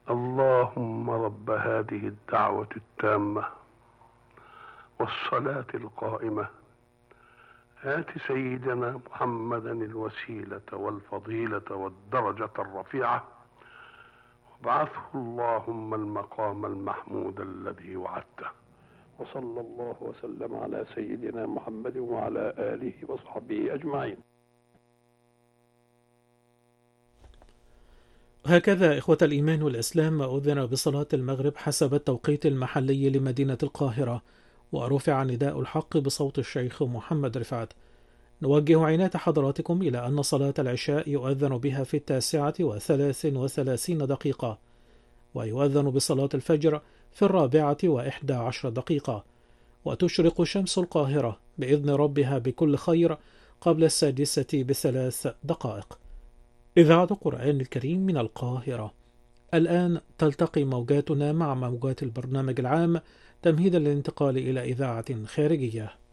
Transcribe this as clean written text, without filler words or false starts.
اللهم رب هذه الدعوة التامة والصلاة القائمة آت سيدنا محمدا الوسيلة والفضيلة والدرجة الرفيعة وابعثه اللهم المقام المحمود الذي وعدته. وصلى الله وسلم على سيدنا محمد وعلى آله وصحبه أجمعين. هكذا إخوة الإيمان والإسلام أذن بصلاة المغرب حسب التوقيت المحلي لمدينة القاهرة، ورفع نداء الحق بصوت الشيخ محمد رفعت. نوجه عناية حضراتكم إلى أن صلاة العشاء يؤذن بها في 9:33، ويؤذن بصلاة الفجر في 4:11، وتشرق شمس القاهرة بإذن ربها بكل خير قبل 6 ب3 دقائق. إذاعة القرآن الكريم من القاهرة. الآن تلتقي موجاتنا مع موجات البرنامج العام تمهيدا للانتقال إلى إذاعة خارجية.